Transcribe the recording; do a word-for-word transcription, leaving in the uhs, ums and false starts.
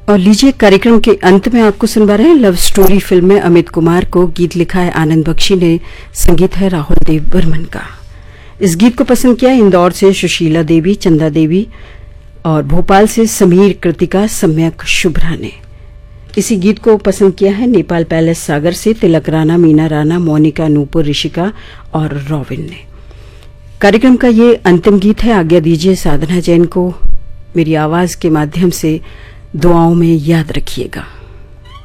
और लीजिए कार्यक्रम के अंत में आपको सुनवा रहे हैं लव स्टोरी फिल्म में अमित कुमार को गीत लिखा है आनंद बख्शी ने, संगीत है राहुल देव बर्मन का। इस गीत को पसंद किया इंदौर से सुशीला देवी, चंदा देवी और भोपाल से समीर, कृतिका, सम्यक, शुभ्रा ने। इसी गीत को पसंद किया है नेपाल पैलेस सागर से तिलक राणा, मीना राणा, मोनिका, नूपुर, ऋषिका और रोविन ने। कार्यक्रम का ये अंतिम गीत है। आज्ञा दीजिए साधना जैन को मेरी आवाज के माध्यम से दुआओं में याद रखिएगा।